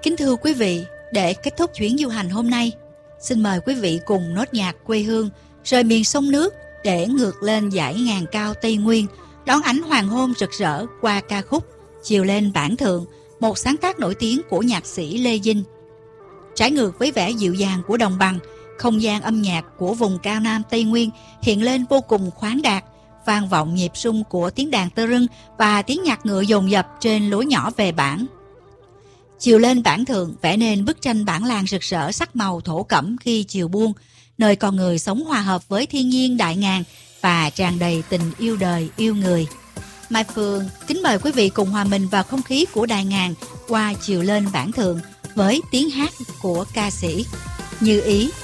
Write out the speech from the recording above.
Kính thưa quý vị, để kết thúc chuyến du hành hôm nay, xin mời quý vị cùng nốt nhạc quê hương rời miền sông nước để ngược lên dải ngàn cao Tây Nguyên, đón ánh hoàng hôn rực rỡ qua ca khúc Chiều lên Bản Thượng, một sáng tác nổi tiếng của nhạc sĩ Lê Dinh. Trái ngược với vẻ dịu dàng của đồng bằng, không gian âm nhạc của vùng cao Nam Tây Nguyên hiện lên vô cùng khoáng đạt, vang vọng nhịp rung của tiếng đàn tơ rưng và tiếng nhạc ngựa dồn dập trên lối nhỏ về bản. Chiều lên Bản Thượng vẽ nên bức tranh bản làng rực rỡ sắc màu thổ cẩm khi chiều buông, nơi con người sống hòa hợp với thiên nhiên đại ngàn và tràn đầy tình yêu đời yêu người. Mai Phương kính mời quý vị cùng hòa mình vào không khí của Đại Ngàn qua Chiều lên Bản Thượng với tiếng hát của ca sĩ Như Ý.